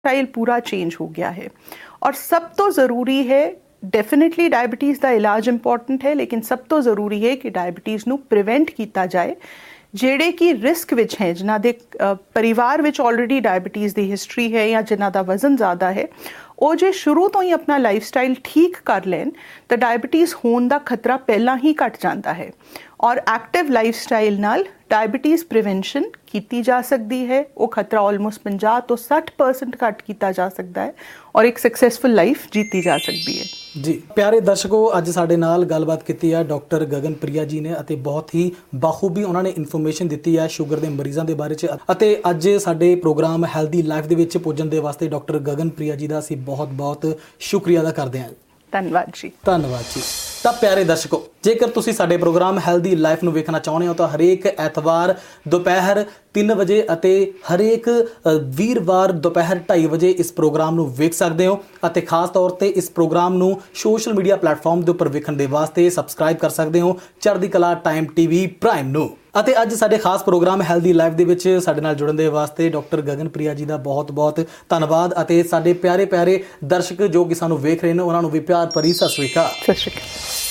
Style पूरा change हो गया है। और सब तो ज़रूरी है, डेफिनेटली डायबिटीज़ का इलाज इंपॉर्टेंट है, लेकिन सब तो ज़रूरी है कि डायबिटीज़ ਨੂੰ ਪ੍ਰੀਵੈਂਟ ਕੀਤਾ ਜਾਏ। ਜਿਹੜੇ ਕਿ ਰਿਸਕ ਵਿੱਚ ਹੈ, ਜਿਨ੍ਹਾਂ ਦੇ ਪਰਿਵਾਰ ਵਿੱਚ ਆਲਰੇਡੀ ਡਾਇਬੀਟੀਜ਼ ਦੀ ਹਿਸਟਰੀ ਹੈ ਜਾਂ ਜਿਨ੍ਹਾਂ ਦਾ ਵਜ਼ਨ ਜ਼ਿਆਦਾ ਹੈ, ਉਹ ਜੇ ਸ਼ੁਰੂ ਤੋਂ ਹੀ ਆਪਣਾ ਲਾਈਫ ਸਟਾਈਲ ਠੀਕ ਕਰ ਲੈਣ ਤਾਂ ਡਾਇਬੀਟੀਜ਼ ਹੋਣ ਦਾ ਖਤਰਾ ਪਹਿਲਾਂ ਹੀ ਘਟ ਜਾਂਦਾ ਹੈ। ਔਰ ਐਕਟਿਵ ਲਾਈਫ ਸਟਾਈਲ ਨਾਲ ਡਾਇਬੀਟੀਜ਼ ਪ੍ਰੀਵੈਂਸ਼ਨ ਕੀਤੀ ਜਾ ਸਕਦੀ ਹੈ। ਉਹ ਖਤਰਾ ਆਲਮੋਸਟ 50 ਤੋਂ 60% ਘੱਟ ਕੀਤਾ ਜਾ ਸਕਦਾ ਹੈ ਔਰ ਇੱਕ ਸਕਸੈਸਫੁਲ ਲਾਈਫ ਜੀਤੀ ਜਾ ਸਕਦੀ ਹੈ। ਜੀ ਪਿਆਰੇ ਦਰਸ਼ਕੋ, ਅੱਜ ਸਾਡੇ ਨਾਲ ਗੱਲਬਾਤ ਕੀਤੀ ਹੈ ਡਾਕਟਰ ਗਗਨਪ੍ਰਿਆ ਜੀ ਨੇ ਅਤੇ ਬਹੁਤ ਹੀ ਬਾਖੂਬੀ ਉਹਨਾਂ ਨੇ ਇਨਫੋਰਮੇਸ਼ਨ ਦਿੱਤੀ ਹੈ ਸ਼ੂਗਰ ਦੇ ਮਰੀਜ਼ਾਂ ਦੇ ਬਾਰੇ 'ਚ। ਅਤੇ ਅੱਜ ਸਾਡੇ ਪ੍ਰੋਗਰਾਮ ਹੈਲਦੀ ਲਾਈਫ ਦੇ ਵਿੱਚ ਪੁੱਜਣ ਦੇ ਵਾਸਤੇ ਡਾਕਟਰ ਗਗਨਪ੍ਰਿਆ ਜੀ ਦਾ ਅਸੀਂ ਬਹੁਤ ਸ਼ੁਕਰੀਆ ਅਦਾ ਕਰਦੇ ਹਾਂ। ਧੰਨਵਾਦ ਜੀ। ਧੰਨਵਾਦ ਜੀ। ਤਾਂ ਪਿਆਰੇ ਦਰਸ਼ਕੋ, ਜੇਕਰ ਤੁਸੀਂ ਸਾਡੇ ਪ੍ਰੋਗਰਾਮ ਹੈਲਦੀ ਲਾਈਫ ਨੂੰ ਵੇਖਣਾ ਚਾਹੁੰਦੇ ਹੋ ਤਾਂ ਹਰੇਕ ਐਤਵਾਰ ਦੁਪਹਿਰ 3 ਵਜੇ ਅਤੇ ਹਰੇਕ ਵੀਰਵਾਰ ਦੁਪਹਿਰ 2:30 ਵਜੇ ਇਸ ਪ੍ਰੋਗਰਾਮ ਨੂੰ ਵੇਖ ਸਕਦੇ ਹੋ। ਅਤੇ ਖਾਸ ਤੌਰ 'ਤੇ ਇਸ ਪ੍ਰੋਗਰਾਮ ਨੂੰ ਸੋਸ਼ਲ ਮੀਡੀਆ ਪਲੇਟਫਾਰਮ ਦੇ ਉੱਪਰ ਵੇਖਣ ਦੇ ਵਾਸਤੇ ਸਬਸਕ੍ਰਾਈਬ ਕਰ ਸਕਦੇ ਹੋ ਚੜ੍ਹਦੀ ਕਲਾ ਟਾਈਮ TV ਪ੍ਰਾਈਮ ਨੂੰ। ਅਤੇ ਅੱਜ ਸਾਡੇ ਖਾਸ ਪ੍ਰੋਗਰਾਮ ਹੈਲਦੀ ਲਾਈਫ ਦੇ ਵਿੱਚ ਸਾਡੇ ਨਾਲ ਜੁੜਨ ਦੇ ਵਾਸਤੇ ਡਾਕਟਰ ਗਗਨਪ੍ਰਿਆ ਜੀ ਦਾ ਬਹੁਤ ਧੰਨਵਾਦ। ਅਤੇ ਸਾਡੇ ਪਿਆਰੇ ਦਰਸ਼ਕ ਜੋ ਕਿ ਸਾਨੂੰ ਵੇਖ ਰਹੇ ਨੇ ਉਹਨਾਂ ਨੂੰ ਵੀ ਪਿਆਰ ਭਰੀ ਸਤਿ ਸ਼੍ਰੀ ਅਕਾਲ। ਸਤਿ ਸ਼੍ਰੀ ਅਕਾਲ।